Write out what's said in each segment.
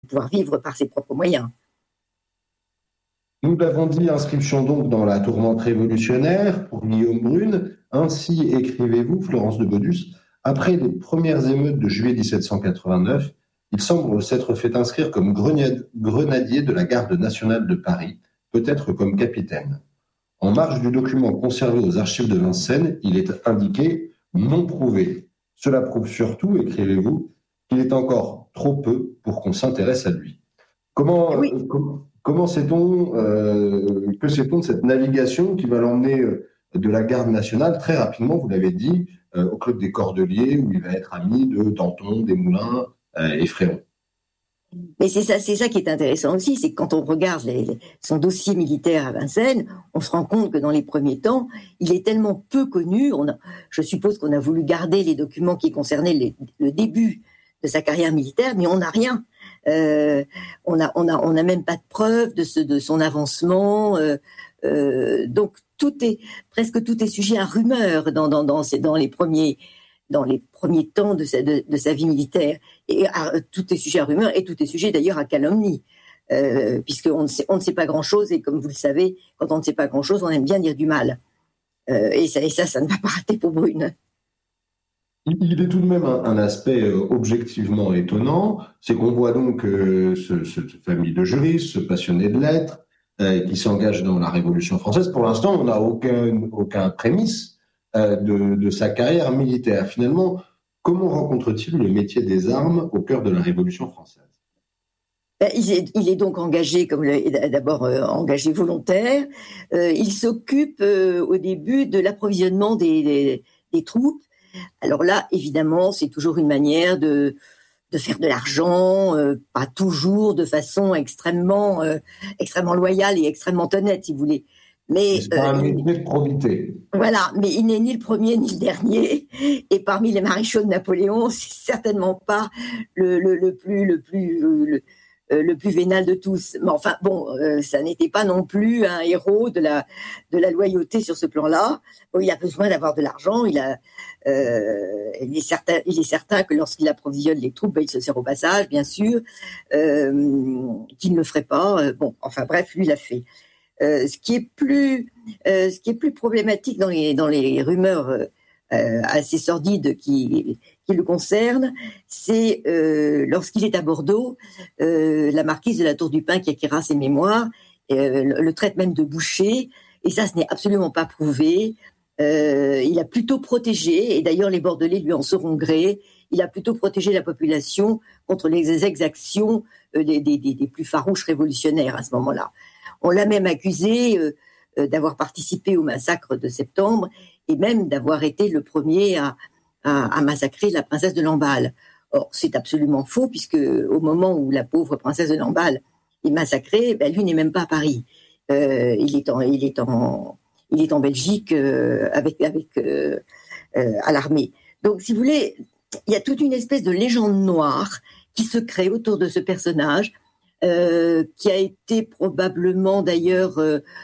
pouvoir vivre par ses propres moyens. Nous l'avons dit, inscription donc dans la tourmente révolutionnaire pour Guillaume Brune. Ainsi écrivez-vous, Florence de Bodus, après les premières émeutes de juillet 1789, il semble s'être fait inscrire comme grenadier de la garde nationale de Paris, peut-être comme capitaine. En marge du document conservé aux archives de Vincennes, il est indiqué non prouvé. Cela prouve surtout, écrivez-vous, qu'il est encore trop peu pour qu'on s'intéresse à lui. Oui. Comment sait-on, que sait-on de cette navigation qui va l'emmener de la garde nationale très rapidement, vous l'avez dit, au club des Cordeliers, où il va être ami de Danton, Desmoulins et Fréron. Mais c'est ça qui est intéressant aussi, c'est que quand on regarde son dossier militaire à Vincennes, on se rend compte que dans les premiers temps, il est tellement peu connu. Je suppose qu'on a voulu garder les documents qui concernaient le début de sa carrière militaire, mais on n'a rien. On a même pas de preuve de son avancement. Donc presque tout est sujet à rumeur dans les premiers temps de sa vie militaire. Et tout est sujet à rumeur et tout est sujet d'ailleurs à calomnie, puisqu'on ne sait pas grand-chose, et comme vous le savez, quand on ne sait pas grand-chose, on aime bien dire du mal. Et ça ne va pas rater pour Brune. Il est tout de même un aspect objectivement étonnant, c'est qu'on voit donc cette famille de juristes, ce passionné de lettres, qui s'engage dans la Révolution française. Pour l'instant, on n'a aucun prémisse de sa carrière militaire. Finalement, comment rencontre-t-il le métier des armes au cœur de la Révolution française ? Il est donc engagé, d'abord engagé volontaire. Il s'occupe au début de l'approvisionnement des troupes. Alors là, évidemment, c'est toujours une manière de faire de l'argent, pas toujours de façon extrêmement loyale et extrêmement honnête, si vous voulez. Mais c'est pas un métier de probité. Voilà, mais il n'est ni le premier ni le dernier. Et parmi les maréchaux de Napoléon, c'est certainement pas le plus vénal de tous. Mais enfin, bon, ça n'était pas non plus un héros de la loyauté sur ce plan-là. Bon, il a besoin d'avoir de l'argent. Il est certain que lorsqu'il approvisionne les troupes, il se sert au passage, bien sûr, qu'il ne le ferait pas. Bon, enfin bref, lui l'a fait. Ce qui est plus problématique dans les rumeurs assez sordides qui le concernent, c'est lorsqu'il est à Bordeaux, la marquise de la Tour du Pin qui écrira ses mémoires le traite même de boucher, et ça, ce n'est absolument pas prouvé. Il a plutôt protégé, et d'ailleurs les Bordelais lui en seront gré, il a plutôt protégé la population contre les exactions des plus farouches révolutionnaires à ce moment-là. On l'a même accusé d'avoir participé au massacre de septembre, et même d'avoir été le premier à massacrer la princesse de Lamballe. Or, c'est absolument faux, puisque au moment où la pauvre princesse de Lamballe est massacrée, lui n'est même pas à Paris. Il est en Belgique à l'armée. Donc, si vous voulez, il y a toute une espèce de légende noire qui se crée autour de ce personnage, qui a été probablement d'ailleurs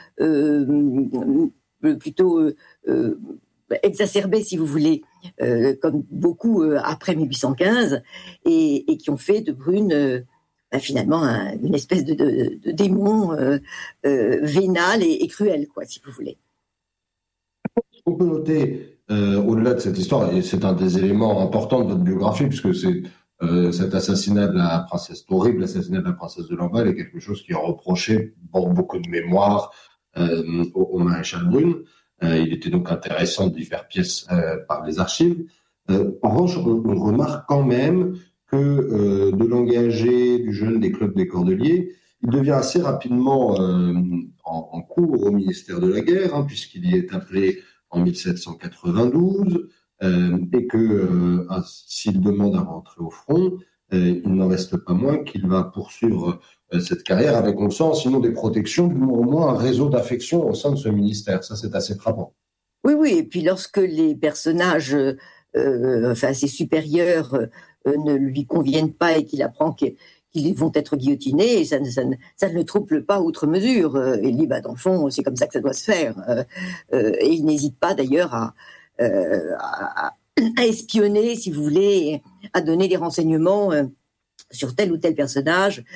plutôt exacerbé, si vous voulez, comme beaucoup après 1815, et qui ont fait de Brune finalement une espèce de démon vénal et cruel, quoi, si vous voulez. On peut noter, au-delà de cette histoire, et c'est un des éléments importants de votre biographie, puisque c'est cet assassinat de la princesse, horrible assassinat de la princesse de Lamballe, est quelque chose qui est reproché pour beaucoup de mémoire au maréchal Brune. Il était donc intéressant d'y faire pièce par les archives. En revanche, on remarque quand même que de l'engagé du jeune des clubs des Cordeliers, il devient assez rapidement en cours au ministère de la Guerre, puisqu'il y est appelé en 1792, et que s'il demande à rentrer au front, il n'en reste pas moins qu'il va poursuivre cette carrière avec, on le sent, sinon des protections, du moins au moins un réseau d'affection au sein de ce ministère. Ça, c'est assez frappant. Oui, et puis lorsque les personnages ses supérieurs ne lui conviennent pas, et qu'il apprend qu'ils vont être guillotinés, ça ne le trouble pas outre mesure. Il dit, dans le fond, c'est comme ça que ça doit se faire. Et il n'hésite pas d'ailleurs à espionner, si vous voulez, à donner des renseignements sur tel ou tel personnage